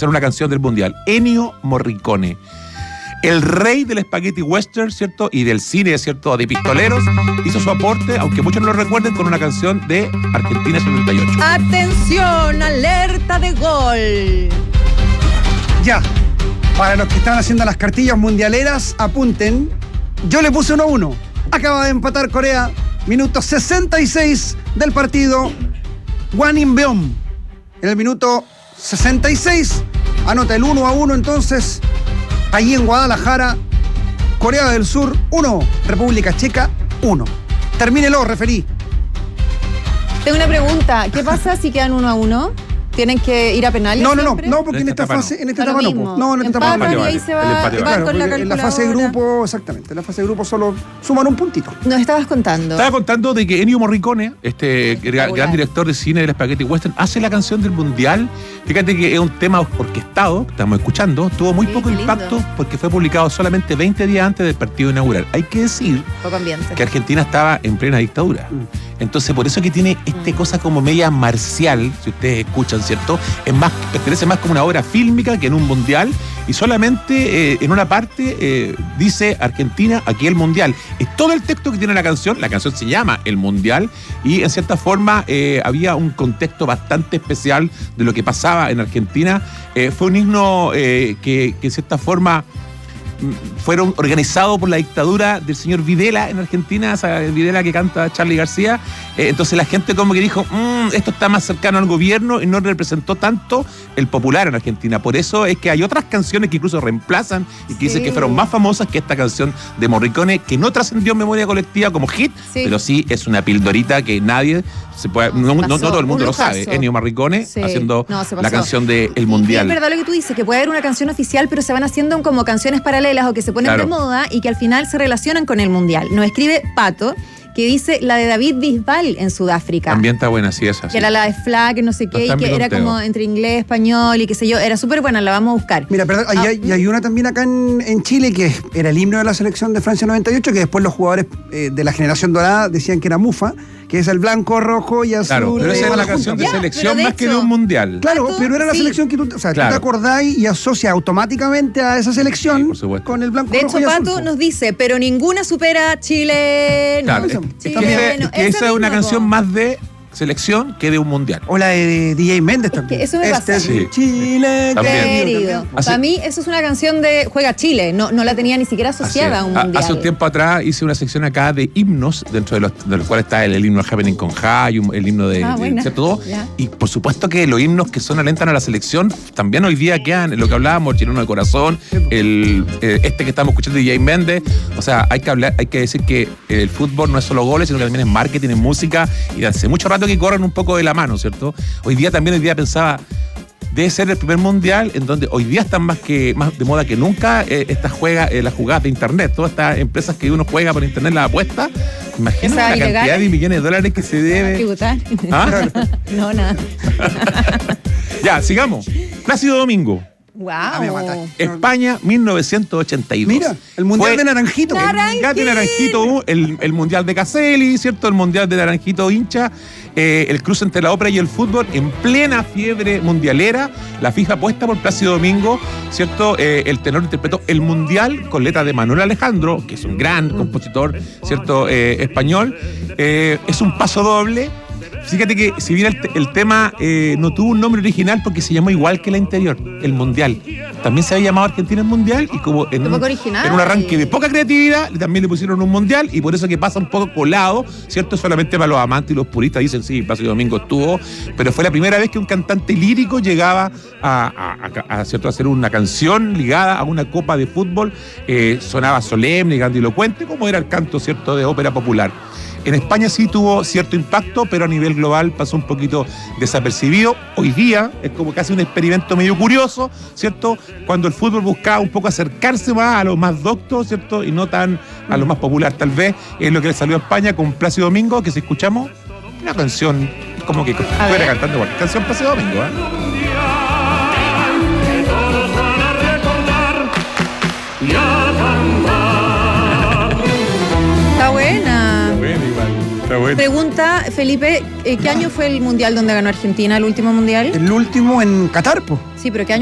hacer una canción del Mundial. Ennio Morricone, el rey del spaghetti western, ¿cierto? Y del cine, ¿cierto? De pistoleros, hizo su aporte, aunque muchos no lo recuerden, con una canción de Argentina 78. ¡Atención! ¡Alerta de gol! Ya, para los que están haciendo las cartillas mundialeras, apunten. Yo le puse 1-1. Acaba de empatar Corea. Minuto 66 del partido. Hwang In-beom. En el minuto 66 anota el 1-1 entonces. Allí en Guadalajara, Corea del Sur 1, República Checa 1. Termínelo, referí. Tengo una pregunta. ¿Qué pasa si quedan 1-1? ¿Tienen que ir a penales? No, porque en esta etapa no. No, en esta etapa no. Y ahí se va Claro, con la en la fase de grupo, exactamente. En la fase de grupo solo suman un puntito. Nos estabas contando. Estaba contando de que Ennio Morricone, gran director de cine del spaghetti western, hace la canción del Mundial. Fíjate que es un tema orquestado, que estamos escuchando, tuvo muy poco impacto porque fue publicado solamente 20 días antes del partido inaugural. Hay que decir que Argentina estaba en plena dictadura. Entonces, por eso que tiene cosa como media marcial, si ustedes escuchan, ¿cierto? Pertenece más como una obra fílmica que en un mundial, y solamente en una parte dice Argentina, aquí el Mundial. Es todo el texto que tiene la canción se llama El Mundial, y en cierta forma había un contexto bastante especial de lo que pasaba en Argentina. Fue un himno que en cierta forma fueron organizados por la dictadura del señor Videla en Argentina, esa Videla que canta Charly García. Entonces la gente como que dijo, esto está más cercano al gobierno, y no representó tanto el popular en Argentina. Por eso es que hay otras canciones que incluso reemplazan y que dicen que fueron más famosas que esta canción de Morricone, que no trascendió en memoria colectiva como hit, pero sí es una pildorita que nadie se puede, no todo el mundo lo sabe. Ennio Morricone haciendo la canción de El Mundial. Y es verdad lo que tú dices, que puede haber una canción oficial, pero se van haciendo como canciones paralelas o que se ponen de moda y que al final se relacionan con el Mundial. Nos escribe Pato, que dice la de David Bisbal en Sudáfrica. También está buena, sí, esa. Que era la de Flag, no sé qué, y que era como entre inglés, español y qué sé yo. Era súper buena, la vamos a buscar. Mira, perdón, hay una también acá en Chile que era el himno de la selección de Francia 98, que después los jugadores de la generación dorada decían que era Mufa, que es el blanco, rojo y azul. Claro, pero esa es la canción de selección más que de un mundial. Claro, pero era la selección que tú te acordáis y asocias automáticamente a esa selección con el blanco, rojo y azul. De hecho, Pato nos dice, pero ninguna supera a Chile. Claro, esa es una canción más de selección que de un mundial. O la de DJ Méndez también. Eso me pasa. Chile querido. Para mí eso es una canción de Juega Chile, no la tenía ni siquiera asociada a un mundial. Hace un tiempo atrás hice una sección acá de himnos, dentro de los cuales está el himno Happening con Jai, el himno de ¿cierto? Y por supuesto que los himnos que alentan a la selección también hoy día quedan, lo que hablábamos, Chileno de Corazón, que estamos escuchando de DJ Méndez. O sea, hay que decir que el fútbol no es solo goles, sino que también es marketing, es música, y hace mucho rato que corren un poco de la mano, ¿cierto? Hoy día pensaba, debe ser el primer mundial en donde hoy día están más de moda que nunca las jugadas de internet, todas estas empresas que uno juega por internet, las apuestas. Imagina la cantidad de millones de dólares que se debe tributar. No, nada. Ya, sigamos. Plácido Domingo. ¡Wow! España, 1982. Mira, el mundial de Naranjito. Naranjito, el mundial de Caselli, ¿cierto? El mundial de Naranjito hincha. El cruce entre la ópera y el fútbol en plena fiebre mundialera. La fija puesta por Plácido Domingo, ¿cierto? El tenor interpretó el mundial con letra de Manuel Alejandro, que es un gran compositor, ¿cierto? Español. Es un paso doble. Fíjate que si bien el tema no tuvo un nombre original porque se llamó igual que la anterior, el Mundial. También se había llamado Argentina el Mundial, y como en un arranque de poca creatividad, también le pusieron un Mundial, y por eso que pasa un poco colado, ¿cierto? Solamente para los amantes y los puristas dicen, sí, Plácido Domingo estuvo, pero fue la primera vez que un cantante lírico llegaba ¿cierto? a hacer una canción ligada a una copa de fútbol, sonaba solemne y grandilocuente, como era el canto, ¿cierto?, de ópera popular. En España sí tuvo cierto impacto, pero a nivel global pasó un poquito desapercibido. Hoy día es como casi un experimento medio curioso, ¿cierto? Cuando el fútbol buscaba un poco acercarse más a lo más docto, ¿cierto? Y no tan a lo más popular, tal vez. Es lo que le salió a España con Plácido Domingo, que si escuchamos una canción como que estuviera cantando cualquier canción Plácido Domingo, Está buena. Bueno. Pregunta, Felipe, ¿qué año fue el mundial donde ganó Argentina, el último mundial? El último en Qatar, po. Sí, pero ¿qué año